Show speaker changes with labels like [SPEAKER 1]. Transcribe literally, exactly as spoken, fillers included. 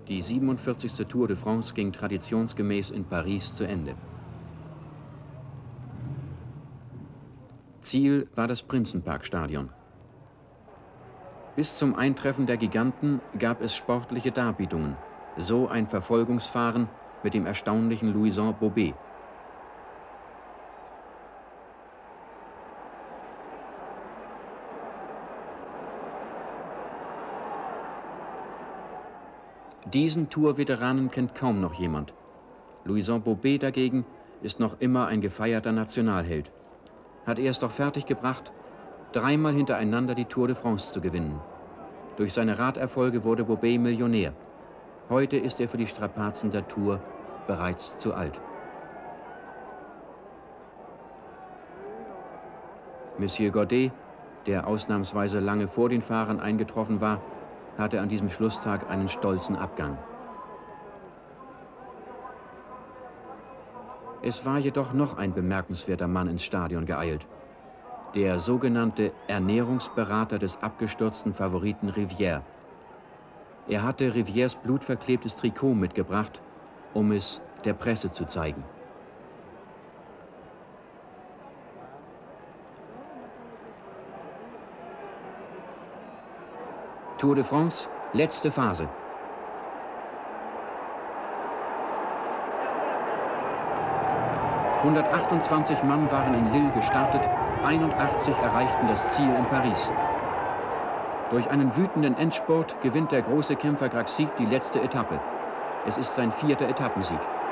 [SPEAKER 1] Die siebenundvierzigste Tour de France ging traditionsgemäß in Paris zu Ende. Ziel war das Prinzenparkstadion. Bis zum Eintreffen der Giganten gab es sportliche Darbietungen, so ein Verfolgungsfahren mit dem erstaunlichen Louison Bobet. Diesen Tour-Veteranen kennt kaum noch jemand. Louison Bobet dagegen ist noch immer ein gefeierter Nationalheld. Hat er es doch fertiggebracht, dreimal hintereinander die Tour de France zu gewinnen. Durch seine Raderfolge wurde Bobet Millionär. Heute ist er für die Strapazen der Tour bereits zu alt. Monsieur Godet, der ausnahmsweise lange vor den Fahrern eingetroffen war, hatte an diesem Schlusstag einen stolzen Abgang. Es war jedoch noch ein bemerkenswerter Mann ins Stadion geeilt. Der sogenannte Ernährungsberater des abgestürzten Favoriten Rivière. Er hatte Rivières blutverklebtes Trikot mitgebracht, um es der Presse zu zeigen. Tour de France, letzte Phase. hundertachtundzwanzig Mann waren in Lille gestartet, einundachtzig erreichten das Ziel in Paris. Durch einen wütenden Endspurt gewinnt der große Kämpfer Gracit die letzte Etappe. Es ist sein vierter Etappensieg.